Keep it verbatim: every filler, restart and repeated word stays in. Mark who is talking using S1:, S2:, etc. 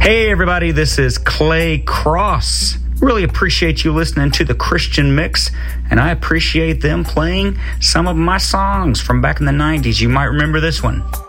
S1: Hey everybody, this is Clay Cross. Really appreciate you listening to the Christian Mix, and I appreciate them playing some of my songs from back in the nineties. You might remember this one.